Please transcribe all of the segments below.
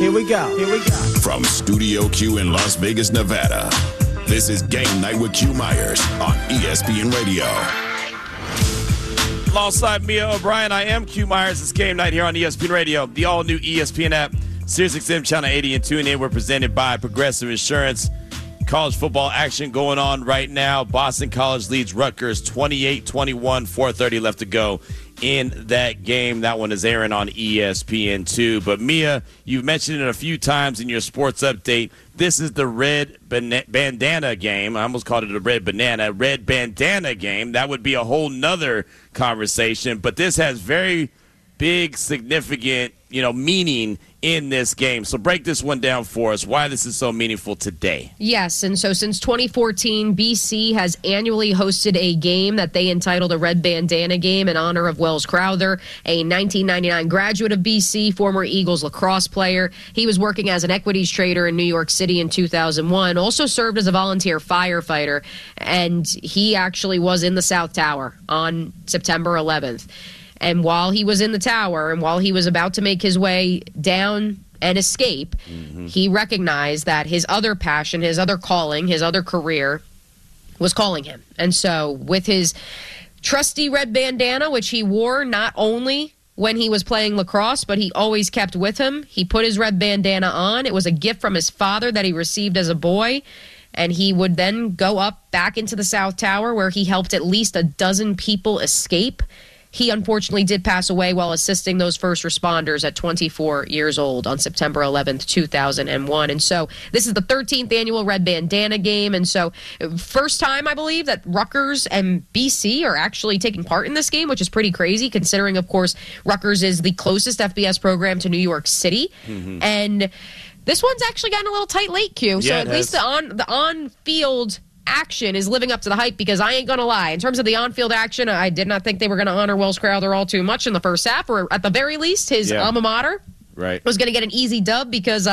Here we go. From Studio Q in Las Vegas, Nevada, this is Game Night with Q Myers on ESPN Radio. Alongside Mia O'Brien, I am Q Myers. It's Game Night here on ESPN Radio, the all-new ESPN app, SiriusXM Channel 80 and tune in. We're presented by Progressive Insurance. College football action going on right now. Boston College leads Rutgers 28-21, 4:30 left to go in that game. That one is airing on ESPN2. But Mia, you've mentioned it a few times in your sports update. This is the red bandana game. I almost called it a red bandana game. That would be a whole nother conversation. But this has very big, significant, meaning in this game. So break this one down for us, why this is so meaningful today. Yes, and so since 2014, BC has annually hosted a game that they entitled a Red Bandana Game in honor of Wells Crowther, a 1999 graduate of BC, former Eagles lacrosse player. He was working as an equities trader in New York City in 2001, also served as a volunteer firefighter, and he actually was in the South Tower on September 11th. And while he was in the tower and while he was about to make his way down and escape, he recognized that his other passion, his other calling, his other career was calling him. And so with his trusty red bandana, which he wore not only when he was playing lacrosse, but he always kept with him, he put his red bandana on. It was a gift from his father that he received as a boy. And he would then go up back into the South Tower where he helped at least a dozen people escape. He unfortunately did pass away while assisting those first responders at 24 years old on September 11th, 2001. And so this is the 13th annual Red Bandana Game. And so first time, I believe, that Rutgers and BC are actually taking part in this game, which is pretty crazy considering, of course, Rutgers is the closest FBS program to New York City. And this one's actually gotten a little tight late, Q. So at least the on-field action is living up to the hype, because I ain't gonna lie, in terms of the on-field action, I did not think they were going to honor Wells Crowther all too much in the first half, or at the very least his alma mater was going to get an easy dub, because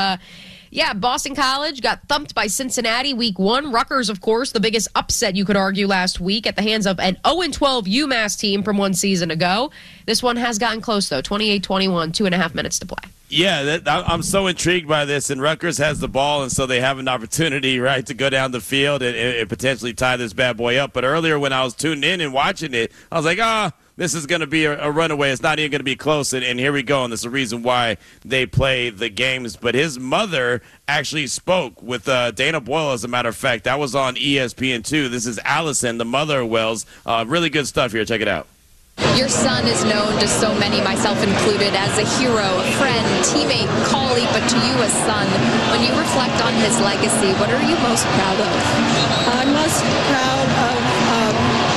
Boston College got thumped by Cincinnati week 1. Rutgers, of course, the biggest upset you could argue last week at the hands of an 0-12 UMass team from one season ago. This one has gotten close, though, 28-21, 2.5 minutes to play. Yeah, I'm so intrigued by this, and Rutgers has the ball, and so they have an opportunity, right, to go down the field and potentially tie this bad boy up. But earlier when I was tuned in and watching it, I was like, this is going to be a runaway. It's not even going to be close, and here we go, and that's the reason why they play the games. But his mother actually spoke with Dana Boyle, as a matter of fact. That was on ESPN2. This is Allison, the mother of Wells. Really good stuff here. Check it out. Your son is known to so many, myself included, as a hero, a friend, teammate, colleague, but to you, a son. When you reflect on his legacy, what are you most proud of? I'm most proud of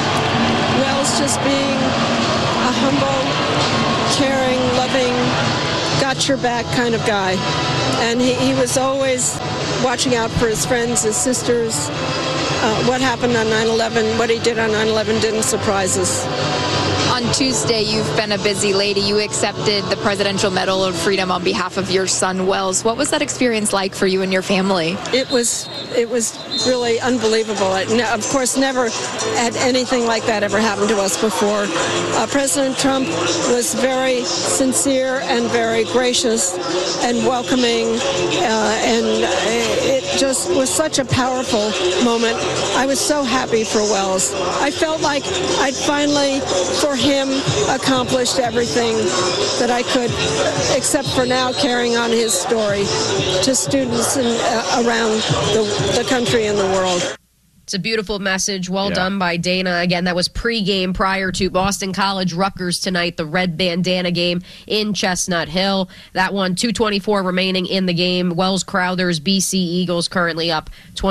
Wells just being a humble, caring, loving, got your back kind of guy. And he was always watching out for his friends, his sisters. What happened on 9/11, what he did on 9/11 didn't surprise us. On Tuesday, you've been a busy lady. You accepted the Presidential Medal of Freedom on behalf of your son, Wells. What was that experience like for you and your family? It was really unbelievable. Of course, never had anything like that ever happened to us before. President Trump was very sincere and very gracious and welcoming, and it just was such a powerful moment. I was so happy for Wells. I felt like I'd finally, for him, accomplished everything that I could, except for now carrying on his story to students around the country and the world. It's a beautiful message. Well done by Dana. Again, that was pregame prior to Boston College Rutgers tonight, the Red Bandana Game in Chestnut Hill. That one, 2:24 remaining in the game. Wells Crowther's BC Eagles currently up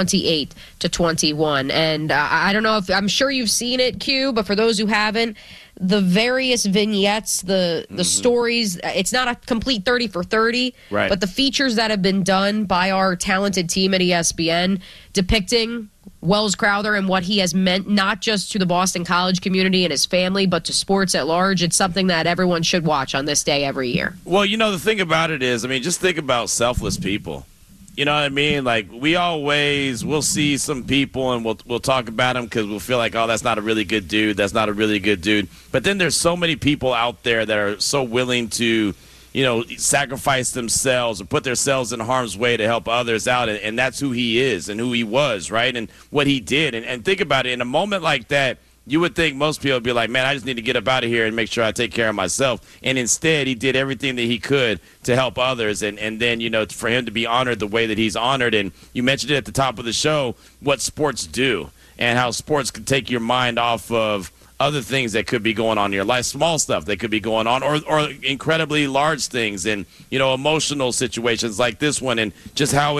28-21. And I don't know if, I'm sure you've seen it, Q, but for those who haven't, the various vignettes, the stories, it's not a complete 30 for 30, but the features that have been done by our talented team at ESPN depicting Wells Crowther and what he has meant not just to the Boston College community and his family, but to sports at large. It's something that everyone should watch on this day every year. Well, the thing about it is, just think about selfless people. You know what I mean? Like, we'll see some people and we'll talk about them because we'll feel like, oh, that's not a really good dude. That's not a really good dude. But then there's so many people out there that are so willing to sacrifice themselves or put themselves in harm's way to help others out. And that's who he is and who he was, right? And what he did. And think about it. In a moment like that, you would think most people would be like, man, I just need to get up out of here and make sure I take care of myself. And instead, he did everything that he could to help others. And then, for him to be honored the way that he's honored. And you mentioned it at the top of the show, what sports do and how sports can take your mind off of other things that could be going on in your life, small stuff that could be going on, or incredibly large things, and emotional situations like this one, and just how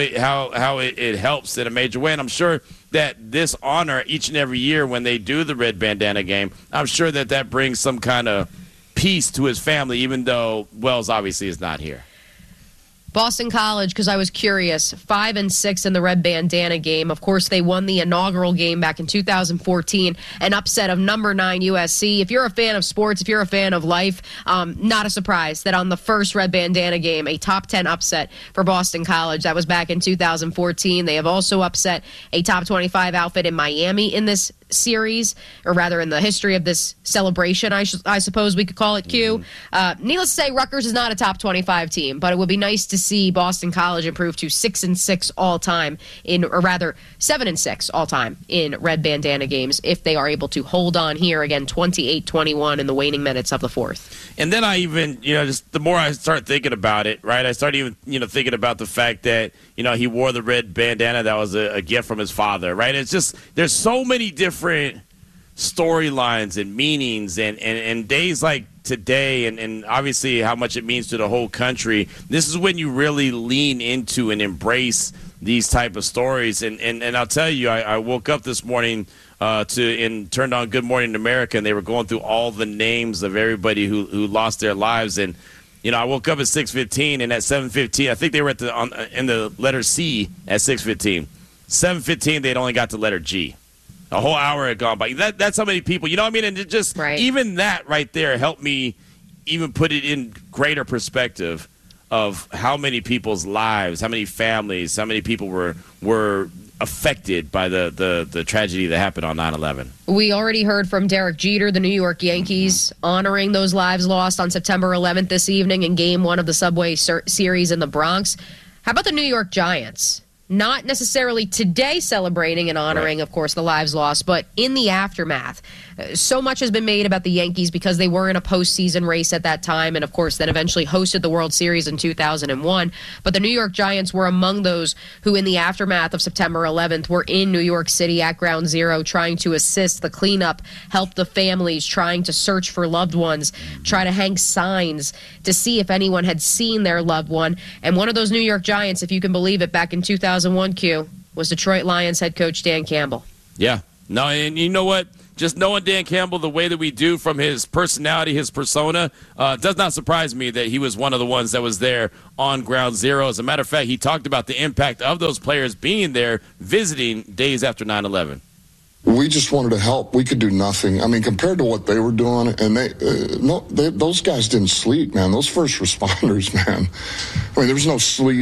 it helps in a major way. And I'm sure that this honor each and every year when they do the Red Bandana game, I'm sure that brings some kind of peace to his family, even though Wells obviously is not here. Boston College, because I was curious, 5-6 in the Red Bandana game. Of course, they won the inaugural game back in 2014, an upset of number 9 USC. If you're a fan of sports, if you're a fan of life, not a surprise that on the first Red Bandana game, a top 10 upset for Boston College. That was back in 2014. They have also upset a top 25 outfit in Miami in this series, or rather in the history of this celebration, I suppose we could call it, Q. Needless to say, Rutgers is not a top 25 team, but it would be nice to see Boston College improve to 6-6 all time or rather 7-6 all time in Red Bandana games if they are able to hold on here again, 28-21 in the waning minutes of the fourth. And then I even, just the more I start thinking about it, right, I start even, thinking about the fact that, he wore the red bandana that was a gift from his father, right? It's just, there's so many different storylines and meanings and days like today and obviously how much it means to the whole country. This is when you really lean into and embrace these type of stories. And I'll tell you, I woke up this morning and turned on Good Morning America, and they were going through all the names of everybody who lost their lives. And I woke up at 6:15, and at 7:15, I think they were in the letter C at 6:15. 7:15, they'd only got to letter G. A whole hour had gone by. That's how many people, you know what I mean? And it just, right. Even that right there helped me even put it in greater perspective of how many people's lives, how many families, how many people were affected by the tragedy that happened on 9/11. We already heard from Derek Jeter, the New York Yankees, honoring those lives lost on September 11th this evening in Game 1 of the Subway Series in the Bronx. How about the New York Giants? Not necessarily today celebrating and honoring, right, of course, the lives lost, but in the aftermath. So much has been made about the Yankees because they were in a postseason race at that time and, of course, then eventually hosted the World Series in 2001. But the New York Giants were among those who, in the aftermath of September 11th, were in New York City at Ground Zero trying to assist the cleanup, help the families, trying to search for loved ones, try to hang signs to see if anyone had seen their loved one. And one of those New York Giants, if you can believe it, back in 2001, Q, was Detroit Lions head coach Dan Campbell. Yeah. No, and you know what? Just knowing Dan Campbell the way that we do from his personality, his persona, does not surprise me that he was one of the ones that was there on Ground Zero. As a matter of fact, he talked about the impact of those players being there, visiting days after 9/11. We just wanted to help. We could do nothing. I mean, compared to what they were doing, and those guys didn't sleep, man. Those first responders, man. I mean, there was no sleep.